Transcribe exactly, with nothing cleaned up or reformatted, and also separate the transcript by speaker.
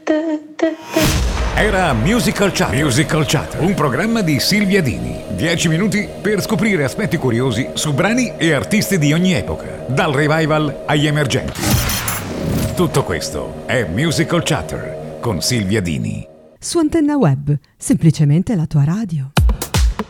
Speaker 1: Era Musical Chat. Musical Chat, un programma di Silvia Dini. Dieci minuti per scoprire aspetti curiosi su brani e artisti di ogni epoca, dal revival agli emergenti. Tutto questo è Musical Chatter con Silvia Dini.
Speaker 2: Su Antenna Web, semplicemente la tua radio.